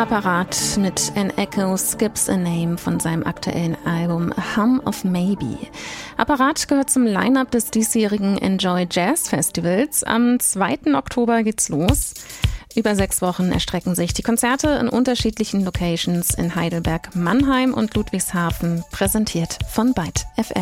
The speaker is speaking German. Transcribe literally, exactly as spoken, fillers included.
Apparat mit An Echo Skips a Name von seinem aktuellen Album Hum of Maybe. Apparat gehört zum Line-Up des diesjährigen Enjoy Jazz Festivals. Am zweiten Oktober geht's los. Über sechs Wochen erstrecken sich die Konzerte in unterschiedlichen Locations in Heidelberg, Mannheim und Ludwigshafen, präsentiert von Byte F M.